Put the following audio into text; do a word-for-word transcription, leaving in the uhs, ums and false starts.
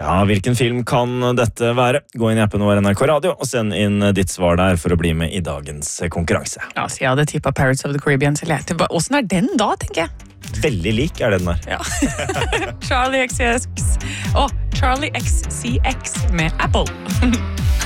Ja, hvilken film kan dette være? Gå inn i appen vår N R K Radio og send inn ditt svar der for å bli med i dagens konkurranse. Ja, så jeg hadde tippet Pirates of the Caribbean, så lette. Hvordan er den da, tenker jeg? Veldig lik er den der. Ja. Charlie X C X og Charlie X C X med Apple.